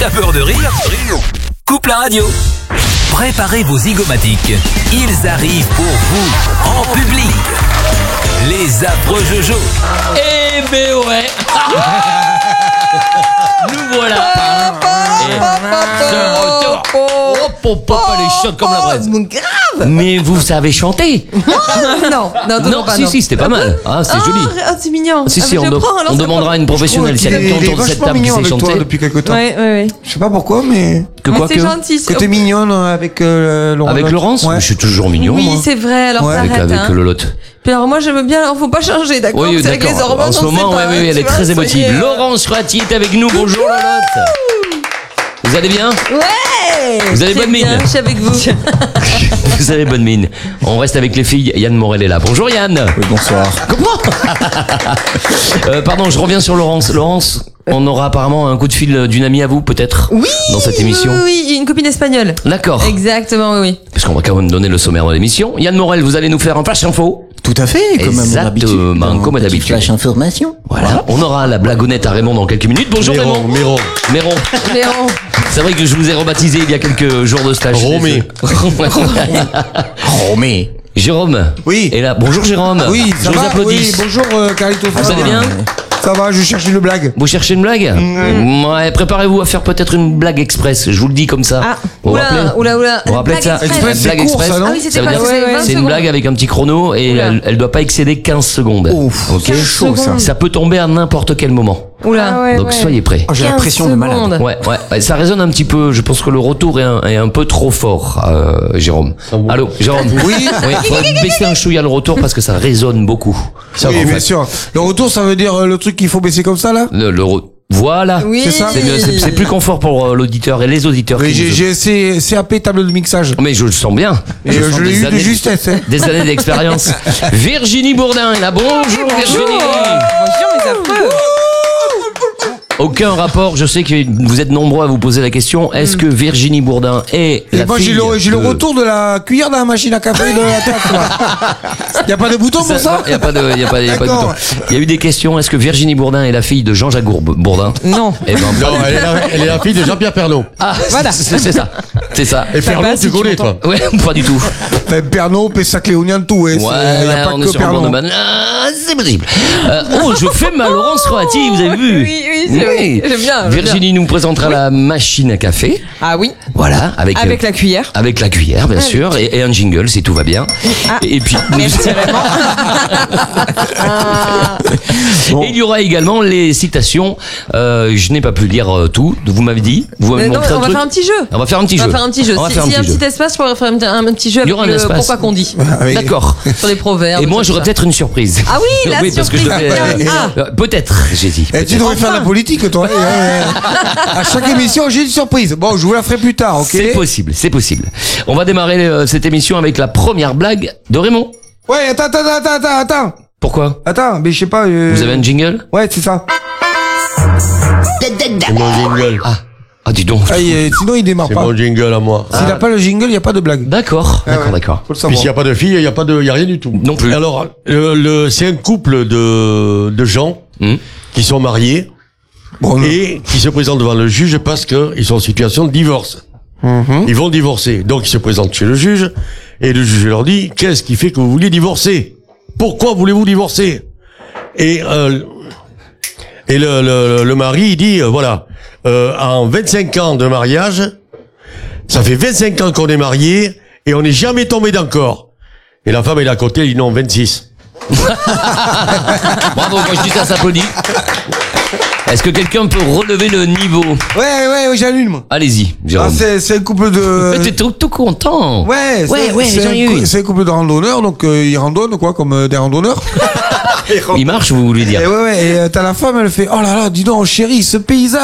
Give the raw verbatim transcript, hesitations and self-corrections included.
T'as peur de rire? Coupe la radio. Préparez vos zygomatiques. Ils arrivent pour vous, en public. Les affreux Jojo. Eh ben ouais. Nous voilà. Et ce retour. Oh, pop, pop, elle est chaude comme la braise. Grave. Mais vous savez chanter? Non, non, non, Non, pas, si, non. si, c'était pas mal. Ah, c'est Ah, joli. ah, c'est mignon. Si, Ah, si, mais on, je de- prends, alors on ça demandera à une Je trouve professionnelle si qu'il elle est, a il est autour de cette vachement table qui mignon sait avec toi chanter. depuis quelque temps. Ouais, ouais, ouais. Je sais pas pourquoi, mais Que Mais quoi c'est que gentil. que t'es mignonne avec euh, Laurence. Avec Laurence? Ouais. Je suis toujours mignon, Oui, moi. c'est vrai. Alors Ouais. Avec, t'arrêtes. avec hein. Lolotte. Puis alors moi j'aime bien. Alors faut pas changer, d'accord? Oui, C'est avec les d'accord. hormones. En ce on sait moment, pas, ouais, oui, oui, elle tu est vois, très ça y émotive. est. Laurence Ratti est avec nous. Bonjour Lolotte. Vous allez bien? Ouais. Vous avez Très bonne mine. bien, je suis avec vous. Vous avez bonne mine. On reste avec les filles. Yann Morel est là. Bonjour Yann. Oui, bonsoir. Comment euh, Pardon, je reviens sur Laurence. Laurence, on aura apparemment un coup de fil d'une amie à vous, peut-être, Oui. dans cette émission. Oui, oui, une copine espagnole. D'accord. Exactement, oui, oui. Parce qu'on va quand même donner le sommaire de l'émission. Yann Morel, vous allez nous faire un flash info. Tout à fait, comme à mon habitude. Exactement, comme d'habitude. Flash information. Voilà. On aura la blagounette à Raymond dans quelques minutes. Bonjour Raymond. Méron. Méron. Léon. C'est vrai que je vous ai rebaptisé il y a quelques jours de stage. Romé. Romé. Jérôme. Oui. Et là, bonjour Jérôme. Oui, ça je vous va. applaudis. Oui, bonjour euh, Carlitos. Vous allez bien? Ça va, je cherche une blague. Vous cherchez une blague? Ouais, préparez-vous à faire peut-être une blague express. Je vous le dis comme ça. Ah, Vous vous rappelez oula, oula, oula. Vous vous rappelez de ça? Blague Express, c'est Blague court, express. ça, non Ah oui, c'était Ça veut pas dire- c'est vingt C'est une secondes. blague avec un petit chrono et Oula. elle, elle doit pas excéder quinze secondes. Ouf, Ok. c'est chaud ça. Ça peut tomber à n'importe quel moment. Oula. Donc soyez prêts. Oh, j'ai la quinze pression de malade. secondes. Ouais, ouais, ouais, ça résonne un petit peu. Je pense que le retour est un, est un peu trop fort, euh, Jérôme. Allô, Jérôme. Oui. Oui, faudrait baisser un chouïa le retour parce que ça résonne beaucoup. Ça, Oui, en bien fait. sûr. Le retour, ça veut dire euh, le truc qu'il faut baisser comme ça, là? Le, le re- Voilà. Oui. C'est ça. C'est mieux, c'est c'est plus confort pour euh, l'auditeur et les auditeurs. Oui, qui j'ai nous- j'ai C- C A P table de mixage. Mais je le sens bien. Et Je euh, sens je l'ai des eu de années- justesse, hein. Des années d'expérience. Virginie Bourdin est là. Bonjour Virginie. Bonjour mes affreux. Aucun rapport. Je sais que vous êtes nombreux à vous poser la question. Est-ce que Virginie Bourdin est Et la moi, fille j'ai le, j'ai le de- retour de la cuillère dans la machine à café de la tasse, là. Y a pas de bouton pour ça? Il y a pas de, il y a pas, il y a pas de D'accord. bouton. Il y a eu des questions. Est-ce que Virginie Bourdin est la fille de Jean-Jacques Gourbe- Bourdin? Non. Eh ben, pas Non, du elle est, tout. la, elle est la fille de Jean-Pierre Pernaut. Ah, voilà. C'est c'est ça. C'est ça. Et Pernaut, tu connais, toi? Ouais, pas du tout. Enfin, Pernod, Pessac Léonien, tout, ouais. Ouais, c'est- y a ouais, pas on que est sur un bord de Pernod. ban- Ah, c'est possible. Euh, oh, je fais ma Laurence Roati, vous avez vu? Oui, oui, c'est vrai. J'aime bien, j'aime Virginie nous présentera la machine à café. Ah oui. Voilà, avec Avec euh, la cuillère. avec la cuillère, bien sûr, et, et un jingle si tout va bien. Ah. Et, et puis, Merci Raymond. et il y aura également les citations. Euh, je n'ai pas pu lire euh, tout. Vous m'avez dit. Vous m'avez Mais non, montré on va truc. faire un petit jeu. On va faire un petit On jeu. va faire un petit jeu. On va Si- faire S'il y a un petit jeu. petit espace, on va faire un, un- un petit jeu Il y avec aura un le espace. pourquoi qu'on dit. Oui. D'accord. Sur les proverbes. Et moi, tout j'aurais ça. peut-être une surprise. Ah oui, la oui, parce que je surprise. devais- Ah. Euh, peut-être, j'ai dit. Eh, tu peut-être. devrais faire de la politique, toi. Eh, eh, à chaque émission, j'ai une surprise. Bon, je vous la ferai plus tard, ok? C'est possible, c'est possible. On va démarrer euh, cette émission avec la première blague de Raymond. Ouais, attends, attends, attends, attends, attends. Pourquoi? Attends, mais je sais pas. euh, Vous avez un jingle? Ouais, c'est ça. C'est mon jingle. Ah, ah dis donc. Ah, il- sinon, il démarre C'est pas. mon jingle à moi. S'il n'a pas le jingle, il n'y a pas de blague. D'accord, d'accord, ouais. d'accord. Faut le Puis savoir. s'il n'y a pas de fille, il n'y a pas de, il y a rien du tout. Non plus. Alors, le, le- c'est un couple de, de gens Hmm. qui sont mariés Bon, et qui se présentent devant le juge parce qu'ils sont en situation de divorce. Mhm. Ils vont divorcer. Donc, ils se présentent chez le juge et le juge leur dit, qu'est-ce qui fait que vous voulez divorcer? Pourquoi voulez-vous divorcer? Et, euh, et le, le, le mari, il dit, euh, voilà, euh, en vingt-cinq ans de mariage, ça fait vingt-cinq ans qu'on est mariés et on n'est jamais tombé d'accord. Et la femme, elle est à côté, elle dit non, vingt-six. Bravo, moi je dis ça, s'applaudit. Est-ce que quelqu'un peut relever le niveau? Ouais, ouais, ouais, j'allume, moi. Allez-y, Ah, Jérôme. c'est, c'est un couple de. Mais t'es tout, tout content. Ouais, c'est, ouais, ouais, c'est, j'en ai un, eu. cou- c'est un couple de randonneurs, donc euh, ils randonnent, quoi, comme euh, des randonneurs. Il marche, vous voulez dire? Et ouais, ouais, et euh, t'as la femme, elle fait, oh là là, dis donc, chérie, ce paysage.